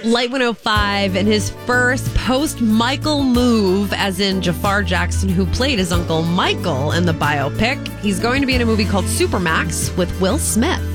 Light 105 and his first post-Michael move, as in Jafar Jackson, who played his uncle Michael in the biopic. He's going to be in a movie called Supermax with Will Smith.